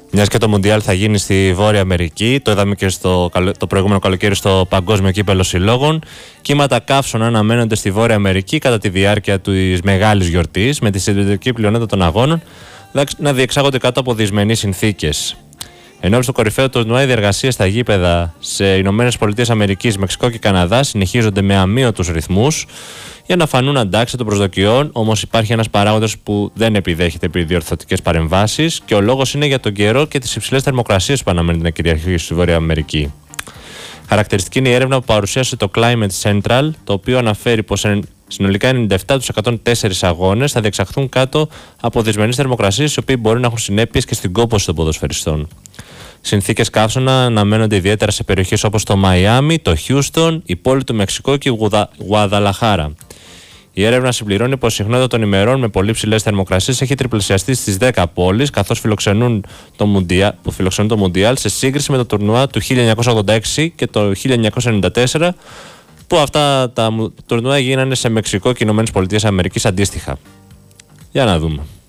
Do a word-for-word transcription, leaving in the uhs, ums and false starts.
Μιας και το Μουντιάλ θα γίνει στη Βόρεια Αμερική, το είδαμε και στο, το προηγούμενο καλοκαίρι στο Παγκόσμιο Κύπελλο Συλλόγων. Κύματα καύσωνα αναμένονται στη Βόρεια Αμερική κατά τη διάρκεια της μεγάλης γιορτής, με τη συντηρητική πλειονότητα των αγώνων να διεξάγονται κάτω από δυσμενείς συνθήκες. Ενώ στο κορυφαίο τουρνουά οι διεργασίες στα γήπεδα σε Ηνωμένες Πολιτείες Αμερικής, Μεξικό και Καναδά συνεχίζονται με αμύωτους ρυθμούς για να φανούν αντάξει των προσδοκιών. Όμως υπάρχει ένας παράγοντας που δεν επιδέχεται επιδιορθωτικές παρεμβάσεις και ο λόγος είναι για τον καιρό και τις υψηλές θερμοκρασίες που αναμένεται να κυριαρχήσουν στη Βόρεια Αμερική. Χαρακτηριστική είναι η έρευνα που παρουσίασε το Climate Central, το οποίο αναφέρει πως συνολικά ενενήντα επτά από τους εκατόν τέσσερα αγώνες θα διεξαχθούν κάτω από δυσμενείς θερμοκρασίες, οι οποίοι μπορεί να έχουν συνέπειες και στην κόπωση των ποδοσφαιριστών. Συνθήκες καύσωνα αναμένονται ιδιαίτερα σε περιοχές όπως το Μαϊάμι, το Χιούστον, η πόλη του Μεξικό και η Γουαδαλαχάρα. Η έρευνα συμπληρώνει πως η συχνότητα των ημερών με πολύ ψηλές θερμοκρασίες έχει τριπλασιαστεί στις δέκα πόλεις, καθώς φιλοξενούν το Μουντιάλ, που φιλοξενούν το Μουντιάλ σε σύγκριση με το τουρνουά του χίλια εννιακόσια ογδόντα έξι και το χίλια εννιακόσια ενενήντα τέσσερα, που αυτά τα τουρνουά γίνανε σε Μεξικό και Ηνωμένες Πολιτείες Αμερικής αντίστοιχα. Για να δούμε.